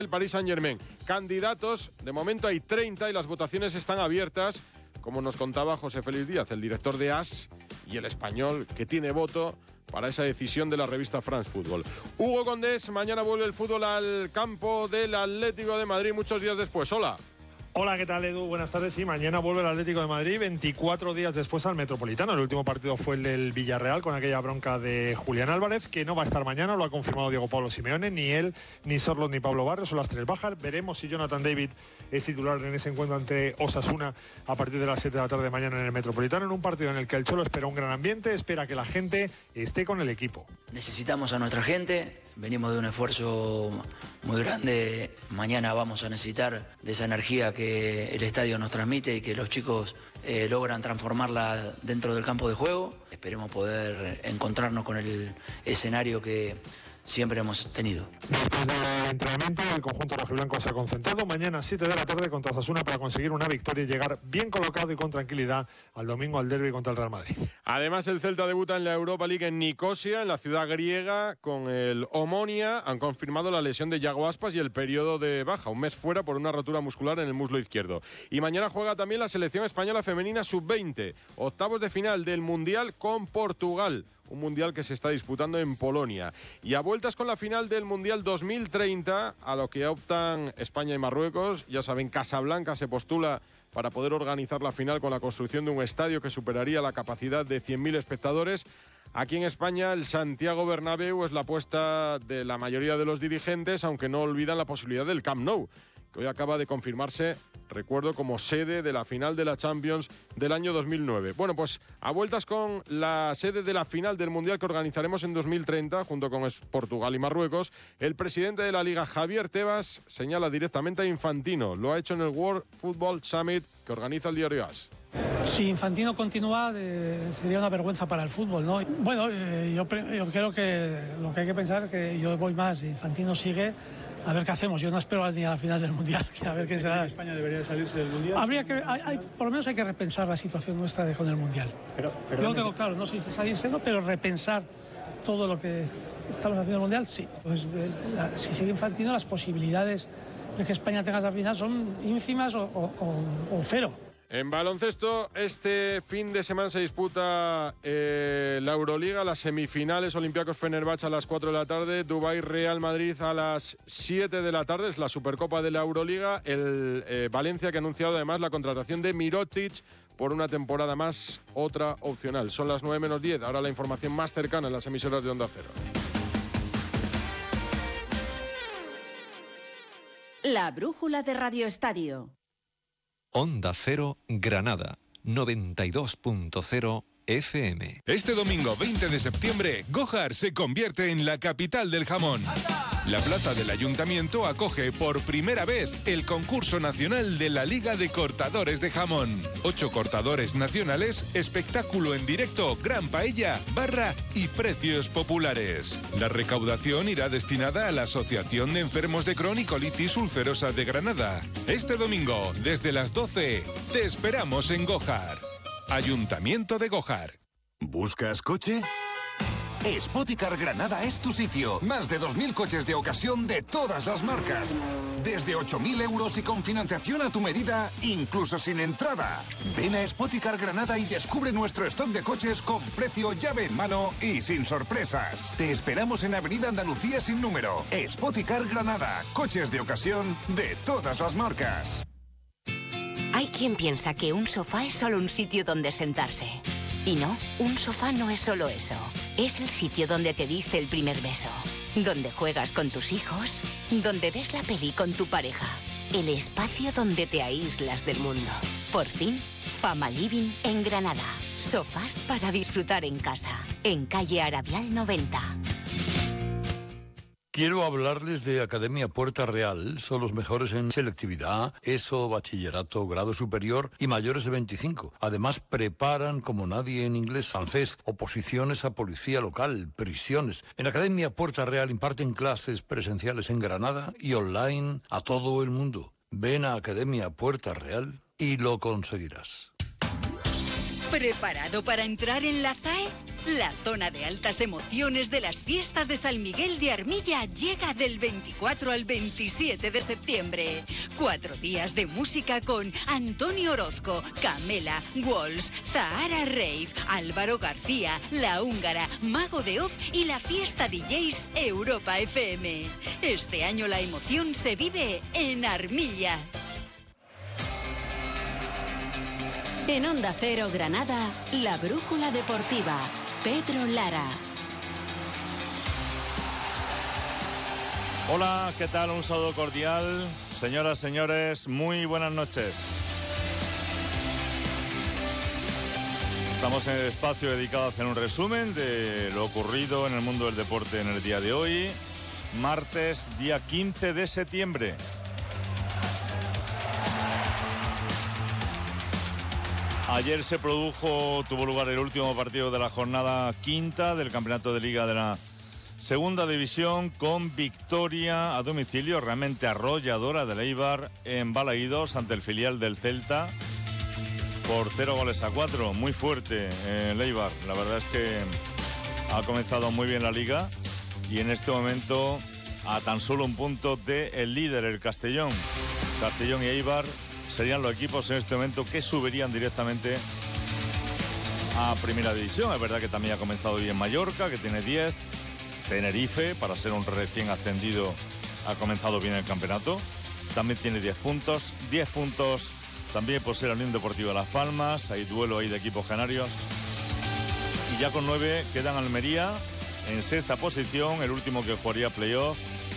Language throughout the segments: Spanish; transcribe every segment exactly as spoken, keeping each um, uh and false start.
El Paris Saint-Germain. Candidatos, de momento hay treinta y las votaciones están abiertas, como nos contaba José Félix Díaz, el director de A S y el español que tiene voto para esa decisión de la revista France Football. Hugo Condés, mañana vuelve el fútbol al campo del Atlético de Madrid muchos días después. Hola. Hola, ¿qué tal, Edu? Buenas tardes. Sí, mañana vuelve el Atlético de Madrid, veinticuatro días después al Metropolitano. El último partido fue el del Villarreal, con aquella bronca de Julián Álvarez, que no va a estar mañana, lo ha confirmado Diego Pablo Simeone. Ni él, ni Sorloth, ni Pablo Barrios son las tres bajas. Veremos si Jonathan David es titular en ese encuentro ante Osasuna a partir de las siete de la tarde de mañana en el Metropolitano, en un partido en el que el Cholo espera un gran ambiente, espera que la gente esté con el equipo. Necesitamos a nuestra gente. Venimos de un esfuerzo muy grande. Mañana vamos a necesitar de esa energía que el estadio nos transmite y que los chicos eh, logran transformarla dentro del campo de juego. Esperemos poder encontrarnos con el escenario que siempre hemos tenido. Después del entrenamiento, el conjunto rojiblanco se ha concentrado mañana a siete de la tarde contra Osasuna para conseguir una victoria y llegar bien colocado y con tranquilidad al domingo al derbi contra el Real Madrid. Además, el Celta debuta en la Europa League en Nicosia, en la ciudad griega, con el Omonia. Han confirmado la lesión de Yago Aspas y el periodo de baja, un mes fuera por una rotura muscular en el muslo izquierdo. Y mañana juega también la selección española femenina sub veinte, octavos de final del Mundial con Portugal. Un mundial que se está disputando en Polonia. Y a vueltas con la final del Mundial dos mil treinta, a lo que optan España y Marruecos. Ya saben, Casablanca se postula para poder organizar la final con la construcción de un estadio que superaría la capacidad de cien mil espectadores. Aquí en España, el Santiago Bernabéu es la apuesta de la mayoría de los dirigentes, aunque no olvidan la posibilidad del Camp Nou, que hoy acaba de confirmarse, recuerdo, como sede de la final de la Champions del año dos mil nueve. Bueno, pues a vueltas con la sede de la final del Mundial que organizaremos en dos mil treinta, junto con Portugal y Marruecos, el presidente de la Liga, Javier Tebas, señala directamente a Infantino. Lo ha hecho en el World Football Summit que organiza el diario A S. Si Infantino continúa, eh, sería una vergüenza para el fútbol, ¿no? Bueno, eh, yo, yo creo que lo que hay que pensar es que yo voy más, Infantino sigue. A ver qué hacemos. Yo no espero ni a la final del Mundial. A ver qué será. ¿España debería salirse del Mundial? Habría que, hay, hay, por lo menos hay que repensar la situación nuestra de, con el Mundial. Pero, Yo lo tengo claro, no sé si salirse o no, pero repensar todo lo que estamos haciendo en el Mundial, sí. Entonces, la, si sigue Infantino, las posibilidades de que España tenga la final son ínfimas o, o, o, o cero. En baloncesto, este fin de semana se disputa eh, la Euroliga, las semifinales, Olympiacos Fenerbahce a las cuatro de la tarde, Dubái Real Madrid a las siete de la tarde, es la Supercopa de la Euroliga, el eh, Valencia que ha anunciado además la contratación de Mirotic por una temporada más, otra opcional. Son las nueve menos diez, ahora la información más cercana en las emisoras de Onda Cero. La brújula de Radio Estadio. Onda Cero Granada, noventa y dos punto cero F M. Este domingo veinte de septiembre, Gojar se convierte en la capital del jamón. La plaza del Ayuntamiento acoge por primera vez el concurso nacional de la Liga de Cortadores de Jamón. Ocho cortadores nacionales, espectáculo en directo, gran paella, barra y precios populares. La recaudación irá destinada a la Asociación de Enfermos de Cronicolitis Ulcerosa de Granada. Este domingo, desde las doce, te esperamos en Gojar. Ayuntamiento de Gojar. ¿Buscas coche? Spoticar Granada es tu sitio. Más de dos mil coches de ocasión de todas las marcas. Desde ocho mil euros y con financiación a tu medida, incluso sin entrada. Ven a Spoticar Granada y descubre nuestro stock de coches con precio llave en mano y sin sorpresas. Te esperamos en Avenida Andalucía sin número. Spoticar Granada. Coches de ocasión de todas las marcas. Hay quien piensa que un sofá es solo un sitio donde sentarse. Y no, un sofá no es solo eso. Es el sitio donde te diste el primer beso, donde juegas con tus hijos, donde ves la peli con tu pareja. El espacio donde te aíslas del mundo. Por fin, Fama Living en Granada. Sofás para disfrutar en casa. En calle Arabial noventa. Quiero hablarles de Academia Puerta Real. Son los mejores en selectividad, ESO, bachillerato, grado superior y mayores de veinticinco. Además, preparan como nadie en inglés, francés, oposiciones a policía local, prisiones. En Academia Puerta Real imparten clases presenciales en Granada y online a todo el mundo. Ven a Academia Puerta Real y lo conseguirás. ¿Preparado para entrar en la Z A E? La zona de altas emociones de las fiestas de San Miguel de Armilla llega del veinticuatro al veintisiete de septiembre. Cuatro días de música con Antonio Orozco, Camela, Walls, Zahara Rave, Álvaro García, La Húngara, Mago de Oz y la fiesta D Js Europa F M. Este año la emoción se vive en Armilla. En Onda Cero Granada, la brújula deportiva. Pedro Lara. Hola, ¿qué tal? Un saludo cordial. Señoras, señores, muy buenas noches. Estamos en el espacio dedicado a hacer un resumen de lo ocurrido en el mundo del deporte en el día de hoy, martes, día quince de septiembre. Ayer se produjo, tuvo lugar el último partido de la jornada quinta del Campeonato de Liga de la Segunda División, con victoria a domicilio realmente arrolladora del Eibar en Balaídos ante el filial del Celta por cero goles a cuatro. Muy fuerte el Eibar. La verdad es que ha comenzado muy bien la liga y en este momento a tan solo un punto del líder, el Castellón. Castellón y Eibar serían los equipos en este momento que subirían directamente a Primera División. Es verdad que también ha comenzado bien Mallorca, que tiene diez. Tenerife, para ser un recién ascendido, ha comenzado bien el campeonato. También tiene diez puntos. diez puntos también posee la Unión Deportiva Las Palmas. Hay duelo ahí de equipos canarios. Y ya con nueve quedan Almería en sexta posición, el último que jugaría playoff.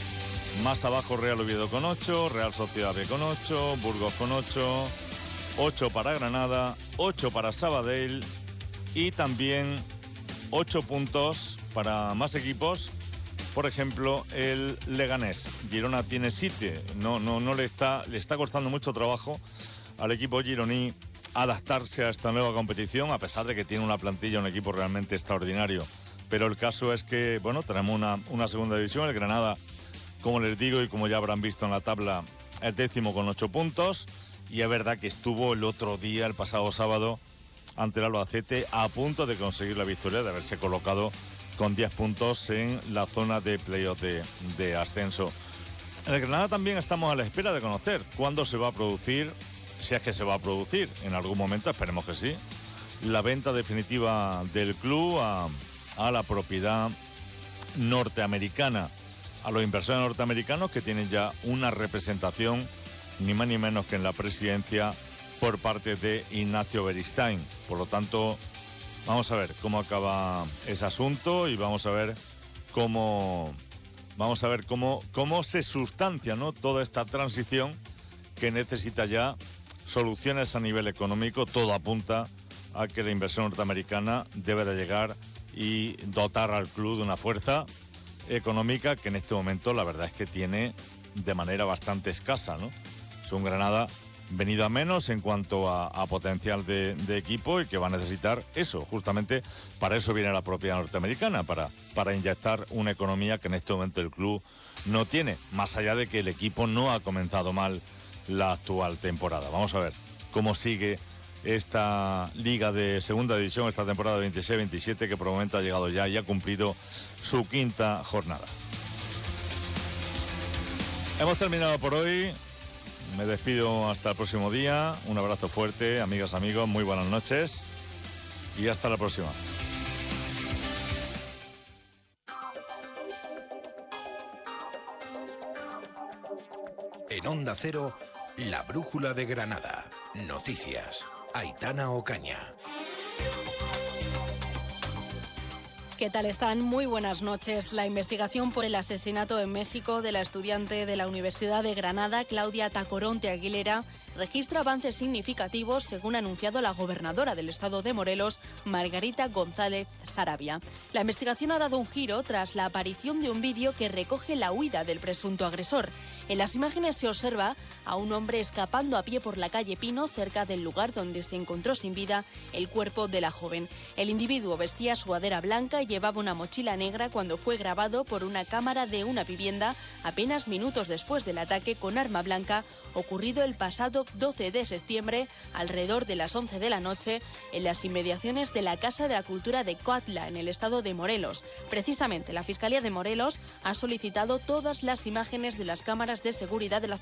Más abajo Real Oviedo con ocho, Real Sociedad B con ocho, Burgos con ocho, ocho para Granada, ocho para Sabadell y también ocho puntos para más equipos. Por ejemplo, el Leganés. Girona tiene siete. No, no, no le está, le está costando mucho trabajo al equipo gironí adaptarse a esta nueva competición, a pesar de que tiene una plantilla, un equipo realmente extraordinario. Pero el caso es que, bueno, tenemos una, una segunda división. El Granada, como les digo y como ya habrán visto en la tabla, el décimo con ocho puntos. Y es verdad que estuvo el otro día, el pasado sábado, ante el Albacete, a punto de conseguir la victoria, de haberse colocado con diez puntos en la zona de playoff de, de ascenso. En el Granada también estamos a la espera de conocer cuándo se va a producir, si es que se va a producir, en algún momento, esperemos que sí, la venta definitiva del club a, a la propiedad norteamericana, a los inversores norteamericanos que tienen ya una representación, ni más ni menos que en la presidencia, por parte de Ignacio Beristain. Por lo tanto, vamos a ver cómo acaba ese asunto y vamos a ver cómo vamos a ver cómo, cómo se sustancia, ¿no?, toda esta transición que necesita ya soluciones a nivel económico. Todo apunta a que la inversión norteamericana debe de llegar y dotar al club de una fuerza económica que en este momento la verdad es que tiene de manera bastante escasa, ¿no? Es un Granada venido a menos en cuanto a, a potencial de, de equipo y que va a necesitar eso, justamente para eso viene la propiedad norteamericana, para, para inyectar una economía que en este momento el club no tiene, más allá de que el equipo no ha comenzado mal la actual temporada. Vamos a ver cómo sigue esta liga de segunda división, esta temporada veintiséis veintisiete, que por el momento ha llegado ya y ha cumplido su quinta jornada. Hemos terminado por hoy. Me despido hasta el próximo día. Un abrazo fuerte, amigas, amigos, muy buenas noches y hasta la próxima. En Onda Cero, la brújula de Granada. Noticias. Aitana Ocaña. ¿Qué tal están? Muy buenas noches. La investigación por el asesinato en México de la estudiante de la Universidad de Granada, Claudia Tacoronte Aguilera, registra avances significativos, según ha anunciado la gobernadora del estado de Morelos, Margarita González Sarabia. La investigación ha dado un giro tras la aparición de un vídeo que recoge la huida del presunto agresor. En las imágenes se observa a un hombre escapando a pie por la calle Pino, cerca del lugar donde se encontró sin vida el cuerpo de la joven. El individuo vestía sudadera blanca y llevaba una mochila negra cuando fue grabado por una cámara de una vivienda apenas minutos después del ataque con arma blanca ocurrido el pasado sábado doce de septiembre, alrededor de las once de la noche, en las inmediaciones de la Casa de la Cultura de Coatla, en el estado de Morelos. Precisamente, la Fiscalía de Morelos ha solicitado todas las imágenes de las cámaras de seguridad de la zona